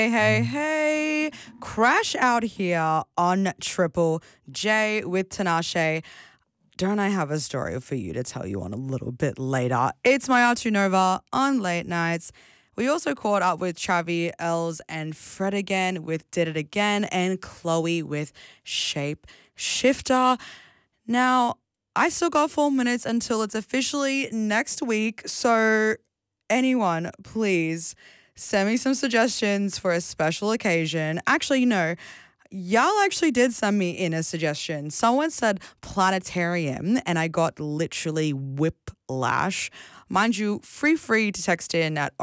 Hey, Crash out here on Triple J with Tinashe. Don't I have a story for you to tell you on a little bit later? It's my Artu Nova on late nights. We also caught up with Travi, Els, and Fred again with Did It Again, and Chloe with Shape Shifter. Now, I still got 4 minutes until it's officially next week, so anyone, please send me some suggestions for a special occasion. Actually, no, y'all actually did send me in a suggestion. Someone said planetarium, and I got literally whiplash. Mind you, free to text in at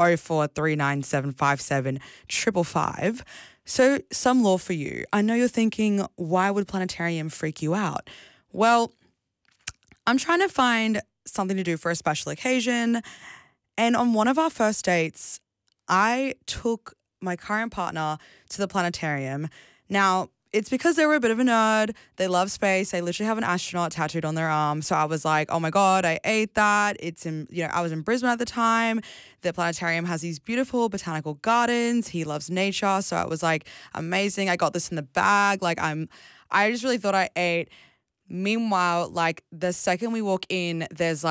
0439757555. So, some law for you. I know you're thinking, why would planetarium freak you out? Well, I'm trying to find something to do for a special occasion. And on one of our first dates, I took my current partner to the planetarium. Now, it's because they were a bit of a nerd. They love space. They literally have an astronaut tattooed on their arm. So I was like, oh my God, I ate that. I was in Brisbane at the time. The planetarium has these beautiful botanical gardens. He loves nature. So I was like, amazing. I got this in the bag. I just really thought I ate. Meanwhile, the second we walk in, there's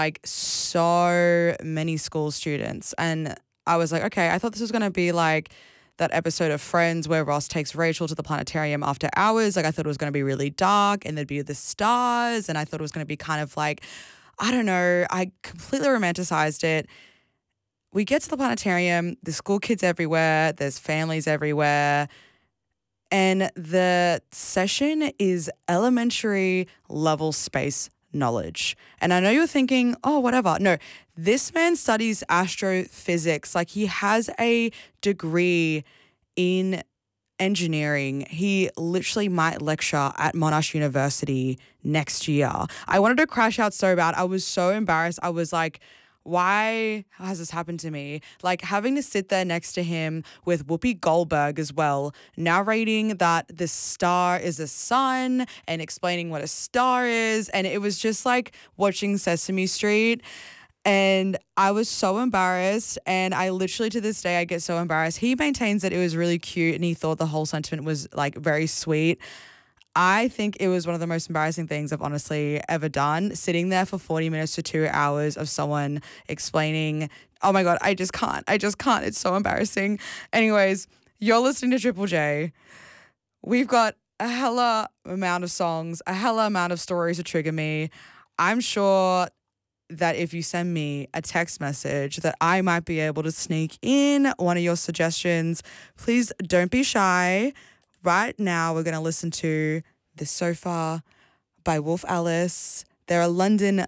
so many school students. And I was like, okay, I thought this was going to be like that episode of Friends where Ross takes Rachel to the planetarium after hours. I thought it was going to be really dark and there'd be the stars. And I thought it was going to be kind of I don't know, I completely romanticized it. We get to the planetarium, there's school kids everywhere, there's families everywhere. And the session is elementary level space knowledge. And I know you're thinking, oh, whatever. No, this man studies astrophysics. He has a degree in engineering. He literally might lecture at Monash University next year. I wanted to crash out so bad. I was so embarrassed. I was like, why has this happened to me? Having to sit there next to him with Whoopi Goldberg as well, narrating that the star is a sun and explaining what a star is. And it was just like watching Sesame Street. And I was so embarrassed. And I literally, to this day, I get so embarrassed. He maintains that it was really cute and he thought the whole sentiment was very sweet. I think it was one of the most embarrassing things I've honestly ever done, sitting there for 40 minutes to 2 hours of someone explaining, oh my God, I just can't. It's so embarrassing. Anyways, you're listening to Triple J. We've got a hella amount of songs, a hella amount of stories to trigger me. I'm sure that if you send me a text message that I might be able to sneak in one of your suggestions. Please don't be shy. Right now, we're going to listen to The Sofa by Wolf Alice. They're a London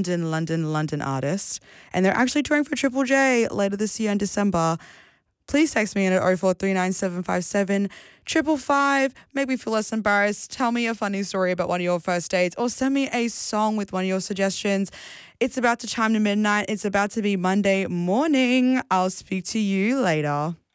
artist, and they're actually touring for Triple J later this year in December. Please text me in at 0439757555. Make me feel less embarrassed. Tell me a funny story about one of your first dates, or send me a song with one of your suggestions. It's about to chime to midnight. It's about to be Monday morning. I'll speak to you later.